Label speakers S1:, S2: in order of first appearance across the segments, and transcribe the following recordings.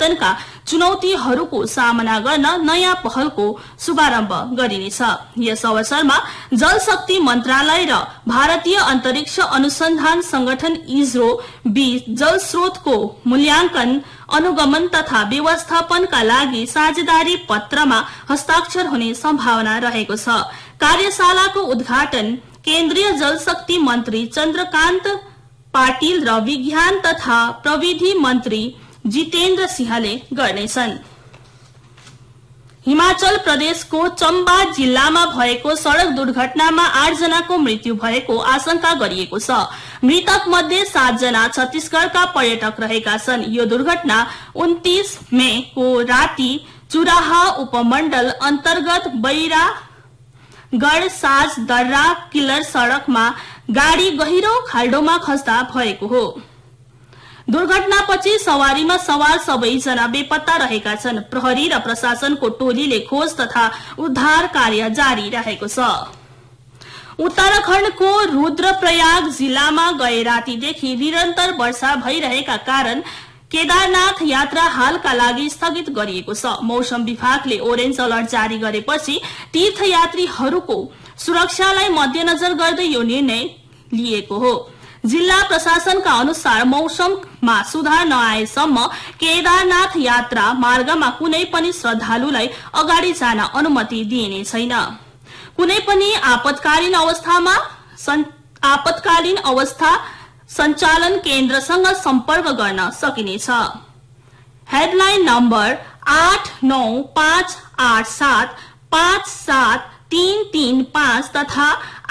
S1: परिवर्तनका चुनौतीहरूको सामना गर्न नयाँ पहलको शुभारम्भ गरिनेछ। यस अवसरमा जलशक्ति मन्त्रालय र भारतीय अन्तरिक्ष अनुसन्धान संगठन इस्रो बीच जल स्रोतको मूल्याङ्कन, अनुगमन तथा व्यवस्थापनका लागि साझेदारी पत्रमा हस्ताक्षर हुने सम्भावना रहेको छ। कार्यशालाको उद्घाटन केन्द्रीय जलशक्ति मन्त्री चन्द्रकान्त पाटिल र विज्ञान तथा प्रविधि मन्त्री जितेन्द्र सिंहले गर्नेछन्। हिमाचल प्रदेशको चम्बा जिल्लामा भएको सड़क दुर्घटनामा 8 जनाको मृत्यु भएको आशंका गरिएको छ। मृतक मध्ये 7 जना छत्तीसगढ़का पर्यटक रहेका छन्। यो दुर्घटना 29 मे को राति चुराहा उपमण्डल अन्तर्गत बैरागढ़ साज दर्रा किल्लर सड़कमा गाड़ी गहिरो खाल्डोमा खस्दा भएको हो। दुर्घटनापछि सवारीमा सवार सबैजना बेपत्ता रहेका छन्। प्रहरी र प्रशासनको टोलीले खोज तथा उद्धार कार्य जारी रहेको छ। उत्तराखण्डको रुद्रप्रयाग जिल्लामा गए रातिदेखि निरन्तर वर्षा भइरहेका कारण केदारनाथ यात्रा हालका लागि स्थगित गरिएको छ। मौसम विभागले ओरेन्ज अलर्ट जारी गरेपछि तीर्थयात्रीहरूको सुरक्षालाई मध्यनजर गर्दै यो निर्णय लिएको हो। जिल्ला प्रशासनका अनुसार मौसममा सुधार नआएसम्म केदारनाथ यात्रा मार्गमा कुनै पनि श्रद्धालुलाई अगाडि जान अनुमति दिइने छैन। कुनै पनि आपतकालीन अवस्था सञ्चालन केन्द्रसँग सम्पर्क गर्न सकिनेछ। हेडलाइन नम्बर 89587573335 तथा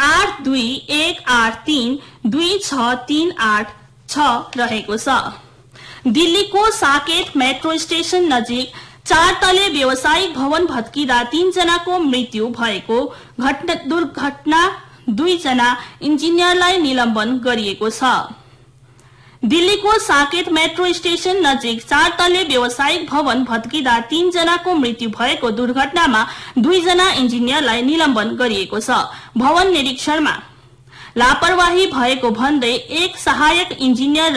S1: 8218326386 रहेको छ। दिल्लीको साकेत मेट्रो स्टेशन नजिक 4 तले व्यावसायिक भवन भत्किँदा 3 जनाको मृत्यु भएको दुर्घटना 2 जना इन्जिनियरलाई निलम्बन गरिएको छ। दिल्लीको साकेत मेट्रो स्टेशन नजिक 4 तले व्यावसायिक भवन भत्किँदा 3 जनाको मृत्यु भएको दुर्घटनामा 2 जना इन्जिनियरलाई निलम्बन गरिएको छ। भवन निरीक्षणमा लापरवाही भएको भन्दै 1 सहायक इन्जिनियर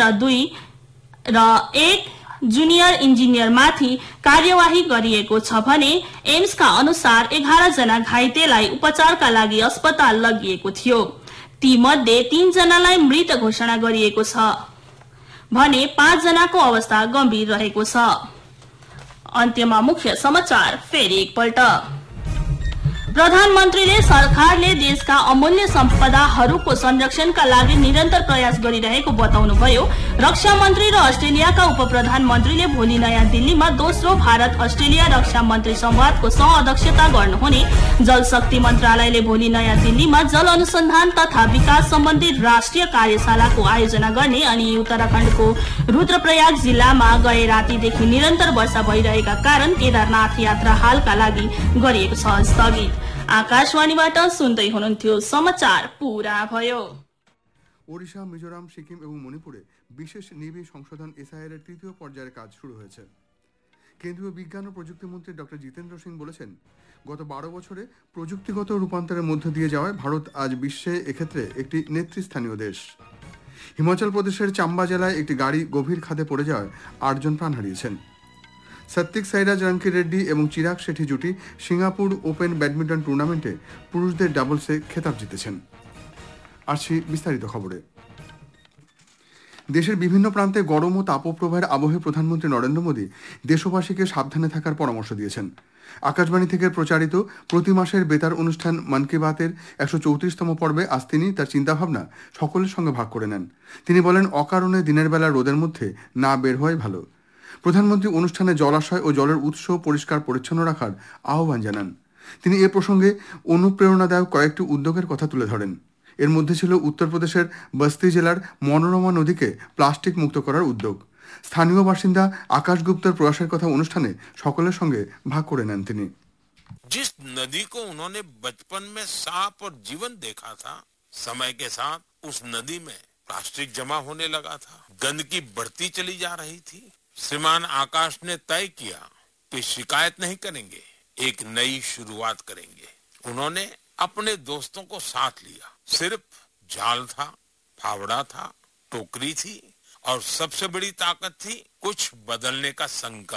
S1: र 1 जुनियर इन्जिनियरमाथि कार्यवाही गरिएको छ भने एम्सका अनुसार 11 जना घाइतेलाई उपचारका लागि अस्पताल लगिएको थियो। ती मध्ये 3 जनालाई मृत घोषणा गरिएको छ भने 5 जनाको अवस्था गम्भीर रहेको छ। अन्त्यमा मुख्य समाचार फेरि एकपल्ट। प्रधानमन्त्रीले सरकारले देशका अमूल्य सम्पदाहरूको संरक्षणका लागि निरन्तर प्रयास गरिरहेको बताउनुभयो। रक्षा मन्त्री र अस्ट्रेलियाका उप प्रधानमन्त्रीले भोलि नयाँ दिल्लीमा दोस्रो भारत अस्ट्रेलिया रक्षा मन्त्री संवादको सह-अध्यक्षता गर्नुहुने। जलशक्ति मन्त्रालयले भोलि नयाँ दिल्लीमा जल अनुसन्धान तथा विकास सम्बन्धी राष्ट्रिय कार्यशालाको आयोजना गर्ने अनि उत्तराखण्डको रुद्रप्रयाग जिल्लामा गए रातिदेखि निरन्तर वर्षा भइरहेका कारण केदारनाथ यात्रा हालका लागि गरिएको छ स्थगित। आकाशवाणीबाट सुन्दै हुनुहुन्थ्यो समाचार पूरा भयो।
S2: ओडिशा, मिजोराम, सिक्किम এবং মণিপুরে বিশেষ নিবিড় সংশোধন এসআইআর এর তৃতীয় পর্যায়ের কাজ শুরু হয়েছে। কেন্দ্রীয় বিজ্ঞান ও প্রযুক্তি মন্ত্রী ডক্টর জিতেন্দ্র সিং বলেছেন, গত 12 বছরে প্রযুক্তিগত রূপান্তরের মধ্য দিয়ে যাওয়ায় ভারত আজ বিশ্বে এক্ষেত্রে একটি নেতৃস্থানীয় দেশ। হিমাচল প্রদেশের চাম্বা জেলায় একটি গাড়ি গভীর খাদে পড়ে যাওয়ায় 8 জন প্রাণ হারিয়েছেন। সাত্বিক সাইরাজ রাঙ্কি রেড্ডি এবং চিরাগ শেঠি জুটি সিঙ্গাপুর ওপেন ব্যাডমিন্টন টুর্নামেন্টে পুরুষদের ডাবলসে খেতাব জিতেছেন। আসছি বিস্তারিত খবরে। দেশের বিভিন্ন প্রান্তে গরম ও তাপপ্রবাহের আবহে প্রধানমন্ত্রী নরেন্দ্র মোদী দেশবাসীকে সাবধানে থাকার পরামর্শ দিয়েছেন। আকাশবাণী থেকে প্রচারিত প্রতি মাসের বেতার অনুষ্ঠান মন কি বাতের 134তম পর্বে আজ তিনি তার চিন্তাভাবনা সকলের সঙ্গে ভাগ করে নেন। তিনি বলেন, অকারণে দিনের বেলা রোদের মধ্যে না বের হওয়াই ভালো। প্রধানমন্ত্রী অনুষ্ঠানে জলাশয় ও জলের উৎস পরিষ্কার পরিচ্ছন্ন রাখার আহ্বান জানান। তিনি এ প্রসঙ্গে অনুপ্রেরণাদায়ক কয়েকটি উদ্যোগের কথা তুলে ধরেন। এর মধ্যে ছিল উত্তরপ্রদেশের বস্তি জেলার মনোরমা নদীকে প্লাস্টিক মুক্ত করার উদ্যোগ। স্থানীয় বাসিন্দা আকাশ গুপ্তের প্রয়াসের কথা অনুষ্ঠানে সকলের সঙ্গে ভাগ করে নেন তিনি।
S3: जिस नदी को उन्होंने बचपन में साफ और जीवन देखा था, समय के साथ उस नदी में प्लास्टिक जमा होने लगा था, गंदगी बढ़ती चली जा रही थी। श्रीमान आकाश ने तय किया कि शिकायत नहीं करेंगे, एक नई शुरुआत करेंगे। उन्होंने अपने दोस्तों को साथ लिया। सिर्फ जाल था, फावड़ा था, टोकरी थी और सबसे बड़ी ताकत थी कुछ बदलने का संकल्प।